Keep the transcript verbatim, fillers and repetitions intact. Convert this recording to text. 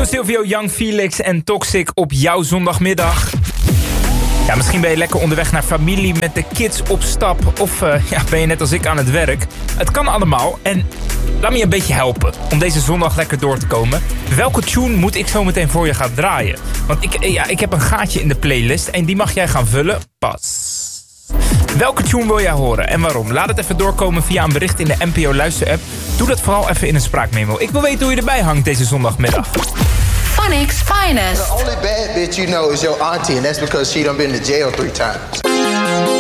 Bruno Silvio, Young Felix en Toxic op jouw zondagmiddag. Ja, misschien ben je lekker onderweg naar familie met de kids op stap. Of uh, ja, ben je net als ik aan het werk. Het kan allemaal. En laat me je een beetje helpen om deze zondag lekker door te komen. Welke tune moet ik zo meteen voor je gaan draaien? Want ik, ja, ik heb een gaatje in de playlist en die mag jij gaan vullen. Pas. Welke tune wil jij horen en waarom? Laat het even doorkomen via een bericht in de N P O Luister-app. Doe dat vooral even in een spraakmemo. Ik wil weten hoe je erbij hangt deze zondagmiddag. Phonics Finest. The only bad bitch you know is your auntie, and that's because she done been to jail three times.